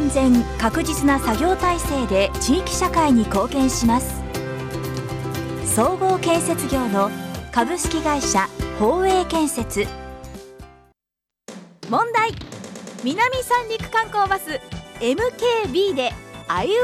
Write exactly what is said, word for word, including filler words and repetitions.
全確実な作業体制で地域社会に貢献します。総合建設業の株式会社宝永建設。問題。南三陸観光バス エムケービー であいう